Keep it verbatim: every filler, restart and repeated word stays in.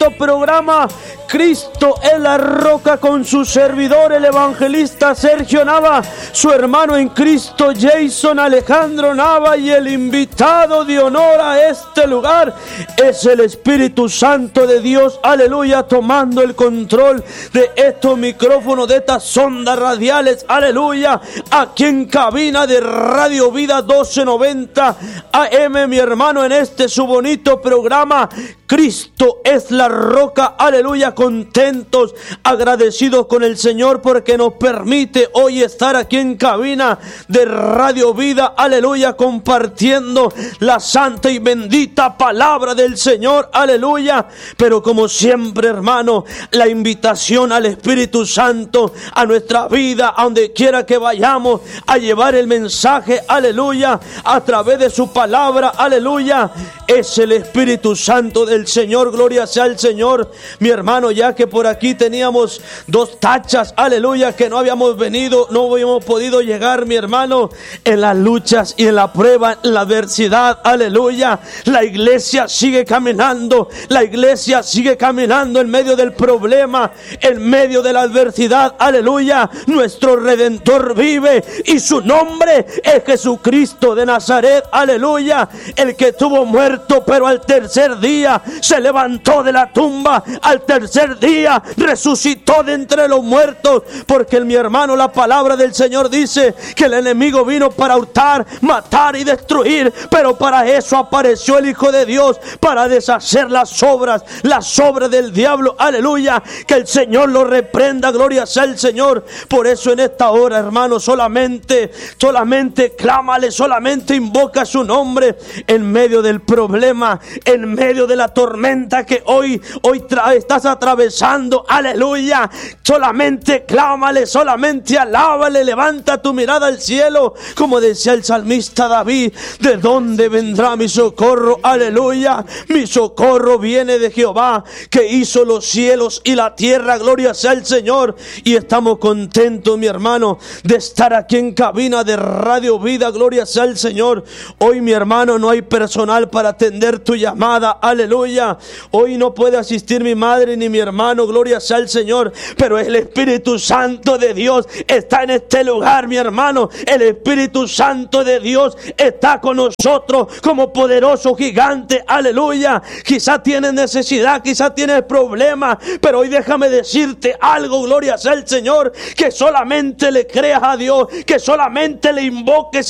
bonito programa Cristo es la roca, con su servidor el evangelista Sergio Nava, su hermano en Cristo Jason Alejandro Nava, y el invitado de honor a este lugar es el Espíritu Santo de Dios, aleluya, tomando el control de estos micrófonos, de estas ondas radiales, aleluya, aquí en cabina de Radio Vida doce noventa A M, mi hermano, en este su bonito programa Cristo es la roca, aleluya, contentos, agradecidos con el Señor porque nos permite hoy estar aquí en cabina de Radio Vida, aleluya, compartiendo la santa y bendita palabra del Señor, aleluya. Pero como siempre, hermano, la invitación al Espíritu Santo a nuestra vida, a donde quiera que vayamos, a llevar el mensaje, aleluya, a través de su palabra, aleluya, es el Espíritu Santo del Señor, gloria sea al Señor, mi hermano. Ya que por aquí teníamos dos tachas, aleluya, que no habíamos venido, no habíamos podido llegar, mi hermano, en las luchas y en la prueba, en la adversidad, aleluya, la iglesia sigue caminando, la iglesia sigue caminando en medio del problema, en medio de la adversidad, aleluya. Nuestro Redentor vive y su nombre es Jesucristo de Nazaret, aleluya, el que estuvo muerto pero al tercer día se levantó de la tumba, al tercer día resucitó de entre los muertos, porque mi hermano, la palabra del Señor dice que el enemigo vino para hurtar, matar y destruir, pero para eso apareció el Hijo de Dios, para deshacer las obras, las obras del diablo, aleluya. Que el Señor lo reprenda, gloria sea el Señor. Por eso en esta hora, hermano, solamente, solamente clámale, solamente invoca su nombre en medio del problema, en medio de la tormenta que hoy, hoy tra- estás atravesando, aleluya. Solamente clámale, solamente alábale, levanta tu mirada al cielo, como decía el salmista David: ¿de dónde vendrá mi socorro? Aleluya, mi socorro viene de Jehová, que hizo los cielos y la tierra, gloria sea el Señor. Y estamos contentos, mi hermano, de estar aquí en cabina de Radio Vida, gloria sea el Señor. Hoy, mi hermano, no hay personal para atender tu llamada, aleluya. Hoy no puede asistir mi madre ni mi hermano, gloria sea el Señor, pero el Espíritu Santo de Dios está en este lugar, mi hermano. El Espíritu Santo de Dios está con nosotros como poderoso gigante, aleluya. Quizá tienes necesidad, quizá tienes problemas, pero hoy déjame decirte algo, gloria sea el Señor, que solamente le creas a Dios, que solamente le invoques